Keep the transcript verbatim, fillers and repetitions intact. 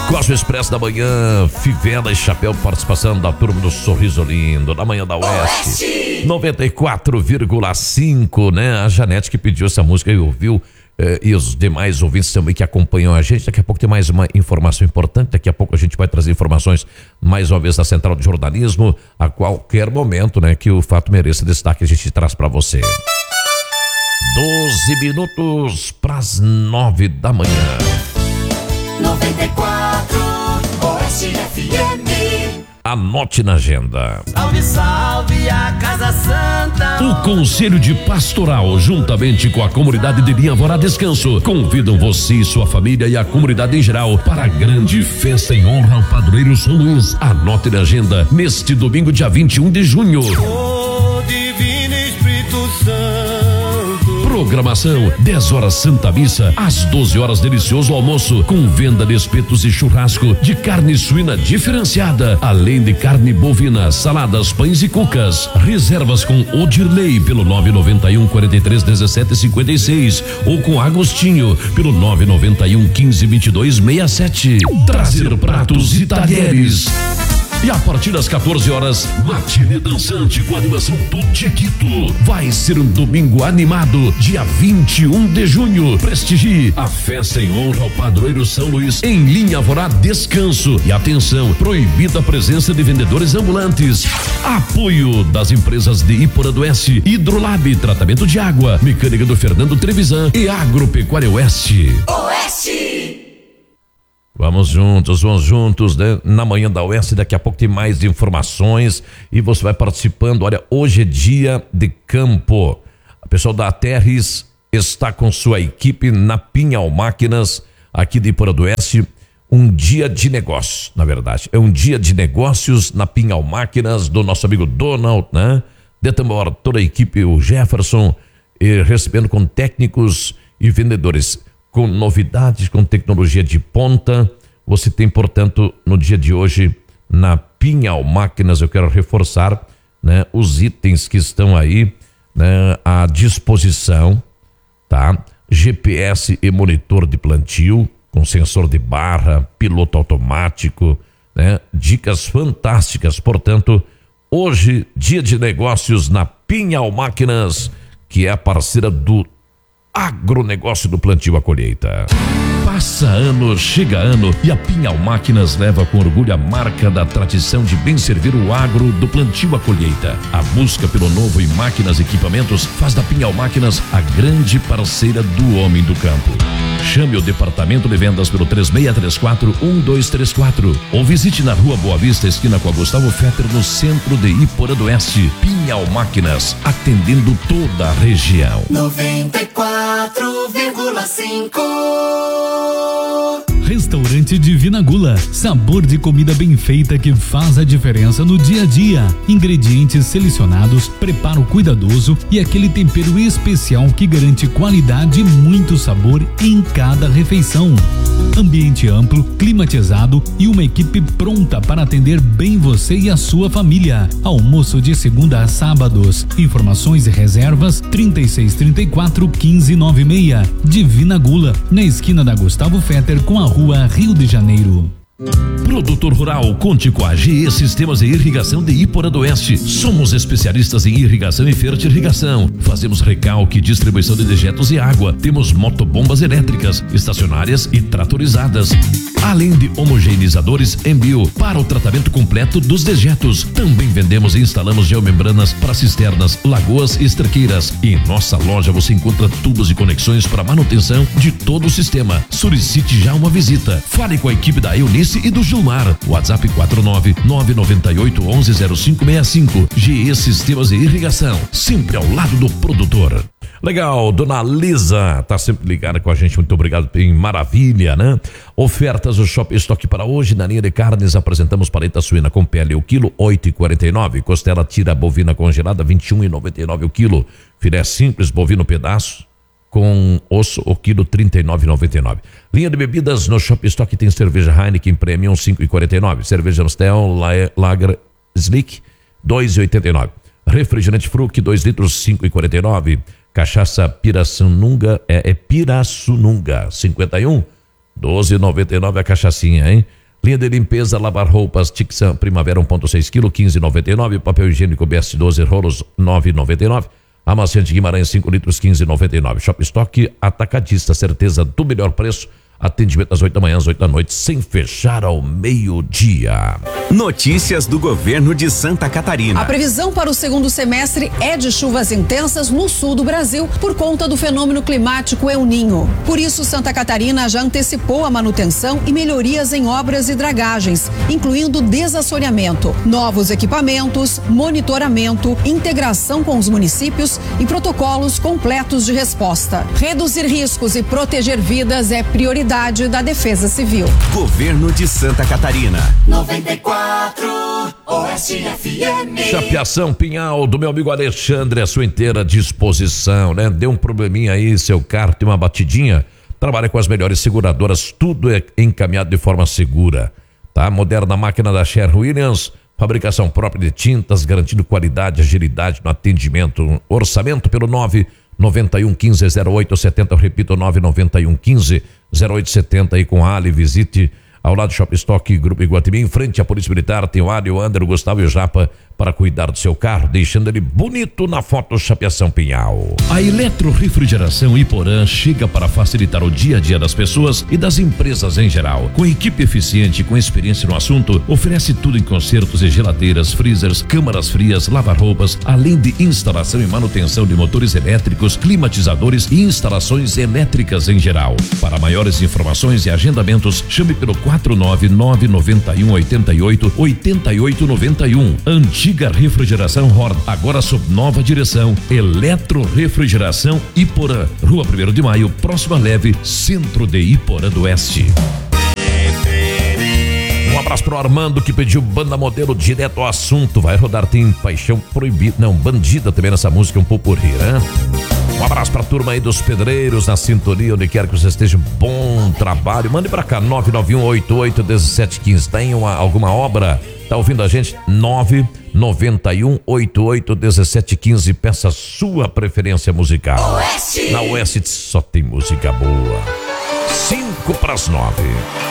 Cosmo Expresso da manhã, Fivela e Chapéu, participação da turma do Sorriso Lindo, da manhã da Oeste, noventa e quatro vírgula cinco, né? A Janete que pediu essa música e ouviu, eh, e os demais ouvintes também que acompanham a gente. Daqui a pouco tem mais uma informação importante, daqui a pouco a gente vai trazer informações mais uma vez da Central de Jornalismo, a qualquer momento, né? Que o fato mereça destaque, a gente traz para você. doze minutos para as nove da manhã. noventa e quatro Oeste F M. Anote na agenda. Salve, salve a Casa Santa. O Conselho de Pastoral, juntamente com a comunidade de Linha Alvorada Descanso, convidam você e sua família e a comunidade em geral para a grande festa em honra ao padroeiro São Luís. Anote na agenda, neste domingo, dia vinte e um de junho. Oh, Divino Espírito Santo. Programação: dez horas Santa Missa, às doze horas delicioso almoço, com venda de espetos e churrasco de carne suína diferenciada, além de carne bovina, saladas, pães e cucas. Reservas com Odirley pelo nove nove um, quatro três, um sete cinco seis ou com Agostinho pelo nove nove um, quinze, vinte e dois, sessenta e sete. Trazer pratos e talheres. E a partir das quatorze horas, matinê dançante com animação do Tiquito. Vai ser um domingo animado, dia vinte e um de junho. Prestigie a festa em honra ao padroeiro São Luís em Linha Alvorada Descanso. E atenção, proibida a presença de vendedores ambulantes. Apoio das empresas de Iporã do Oeste, Hidrolab, tratamento de água, mecânica do Fernando Trevisan e Agropecuária Oeste. Oeste. Vamos juntos, vamos juntos, né? Na manhã da Oeste, daqui a pouco tem mais informações e você vai participando. Olha, hoje é dia de campo. A pessoa da Terres está com sua equipe na Pinhal Máquinas, aqui de Iporã do Oeste. Um dia de negócios, na verdade. É um dia de negócios na Pinhal Máquinas, do nosso amigo Donald, né? De tambor, toda a equipe, o Jefferson, e recebendo com técnicos e vendedores. Com novidades, com tecnologia de ponta. Você tem, portanto, no dia de hoje, na Pinhal Máquinas, eu quero reforçar, né, os itens que estão aí, né, à disposição, tá? G P S e monitor de plantio, com sensor de barra, piloto automático, né? Dicas fantásticas, portanto, hoje, dia de negócios na Pinhal Máquinas, que é a parceira do agronegócio do plantio à colheita. Passa ano, chega ano e a Pinhal Máquinas leva com orgulho a marca da tradição de bem servir o agro do plantio à colheita. A busca pelo novo em máquinas e equipamentos faz da Pinhal Máquinas a grande parceira do homem do campo. Chame o departamento de vendas pelo três seis três quatro, um dois três quatro ou visite na Rua Boa Vista, esquina com a Gustavo Fetter, no centro de Iporã do Oeste. Pinhal Máquinas, atendendo toda a região. noventa e quatro vírgula cinco. Restaurante Divina Gula, sabor de comida bem feita que faz a diferença no dia a dia. Ingredientes selecionados, preparo cuidadoso e aquele tempero especial que garante qualidade e muito sabor em cada refeição. Ambiente amplo, climatizado e uma equipe pronta para atender bem você e a sua família. Almoço de segunda a sábados. Informações e reservas trinta e seis, trinta e quatro, quinze, noventa e seis. Divina Gula, na esquina da Gustavo Fetter com a Rua Rio de Janeiro. Produtor Rural, conte com a G E Sistemas de Irrigação de Iporã do Oeste. Somos especialistas em irrigação e fertirrigação. Fazemos recalque, distribuição de dejetos e água. Temos motobombas elétricas, estacionárias e tratorizadas. Além de homogeneizadores Embio para o tratamento completo dos dejetos. Também vendemos e instalamos geomembranas para cisternas, lagoas e esterqueiras. E em nossa loja você encontra tubos e conexões para manutenção de todo o sistema. Solicite já uma visita. Fale com a equipe da Eunice e do Gilmar. WhatsApp quatro nove nove nove oito um um zero cinco seis cinco. G E Sistemas de Irrigação, sempre ao lado do produtor. Legal, dona Lisa tá sempre ligada com a gente, muito obrigado, em maravilha, né? Ofertas do Shopping Estoque para hoje, na linha de carnes apresentamos paleta suína com pele o quilo oito e quarenta e nove, costela tira bovina congelada vinte e um e noventa e nove o quilo, filé simples bovino pedaço com osso o quilo trinta e nove e noventa e nove. Linha de bebidas no Shopping Estoque tem cerveja Heineken Premium cinco e quarenta e nove, cerveja Amstel Lager Slick dois e oitenta e nove, refrigerante Fruc dois litros cinco e quarenta e nove, cachaça Pirassununga é, é Pirassununga cinquenta e um doze e noventa e nove a cachaçinha, hein? Linha de limpeza, lavar roupas, Tixan Primavera um ponto seis quilos, quinze e noventa e nove. Papel higiênico B S doze rolos, nove e noventa e nove. Amaciante Guimarães cinco litros, quinze e noventa e nove. Shop Stock Atacadista, certeza do melhor preço. Atendimento às oito da manhã, às oito da noite, sem fechar ao meio-dia. Notícias do governo de Santa Catarina. A previsão para o segundo semestre é de chuvas intensas no sul do Brasil por conta do fenômeno climático El Ninho. Por isso, Santa Catarina já antecipou a manutenção e melhorias em obras e dragagens, incluindo desassoreamento, novos equipamentos, monitoramento, integração com os municípios e protocolos completos de resposta. Reduzir riscos e proteger vidas é prioridade da Defesa Civil. Governo de Santa Catarina. noventa e quatro Oeste F M. Chapeação Pinhal, do meu amigo Alexandre, à sua inteira disposição, né? Deu um probleminha aí, seu carro tem uma batidinha, trabalha com as melhores seguradoras, tudo é encaminhado de forma segura, tá? Moderna máquina da Sherwin-Williams, fabricação própria de tintas, garantindo qualidade, agilidade no atendimento. Orçamento pelo nove noventa e um quinze zero oito setenta, eu repito, nove noventa e um quinze zero oito setenta aí com a Ali. Visite ao lado do Shop Stock Grupo Iguatemi, em frente à Polícia Militar, tem o Ali, o Ander, o Gustavo e o Japa para cuidar do seu carro, deixando ele bonito na foto Chapeação Pinhal. A Eletrorefrigeração Iporã chega para facilitar o dia a dia das pessoas e das empresas em geral. Com equipe eficiente e com experiência no assunto, oferece tudo em consertos e geladeiras, freezers, câmaras frias, lavar-roupas, além de instalação e manutenção de motores elétricos, climatizadores e instalações elétricas em geral. Para maiores informações e agendamentos, chame pelo quatro nove nove nove um oito oito oito oito nove um. Antiga Refrigeração Horn, agora sob nova direção. Eletrorefrigeração Iporã, Rua primeiro de Maio, próxima Leve, centro de Iporã do Oeste. Um abraço pro Armando, que pediu banda modelo direto ao assunto. Vai rodar, tem Paixão Proibida, não, Bandida também nessa música, um popurrí, né? Um abraço pra turma aí dos pedreiros na sintonia, onde quer que você esteja. Bom trabalho. Mande pra cá, nove nove um oito oito um sete um cinco. Tem uma, alguma obra? Tá ouvindo a gente? nove nove um oito oito um sete um cinco. Peça sua preferência musical. Oeste. Na Oeste só tem música boa. Cinco pras nove.